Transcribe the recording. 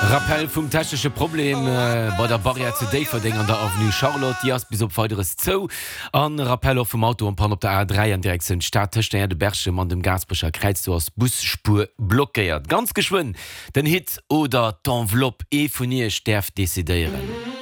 Rappel vum technische Problem bei der Barriere zu Daverding an der Avenue Charlotte die bis op weiteres Zoo an Rappel auf dem Auto und Pan op der A3 an Direktion Stadt de Bergsche an dem Gasbrecher Kreuzors Busspur blockiert. Ganz geschwind den Hit oder d'Enveloppe e vun ihr sterft desideieren.